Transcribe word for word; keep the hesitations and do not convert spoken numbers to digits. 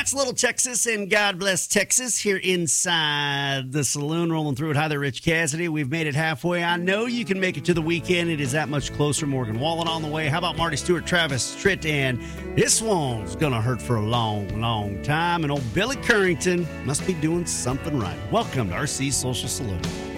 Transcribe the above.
Relax, Little Texas, and God bless Texas here inside the saloon, rolling through it. Hi there, Rich Cassidy. We've made it halfway. I know you can make it to the weekend. It is that much closer. Morgan Wallen on the way. How about Marty Stewart, Travis Tritt, and this one's going to hurt for a long, long time. And old Billy Currington must be doing something right. Welcome to R C's Social Saloon.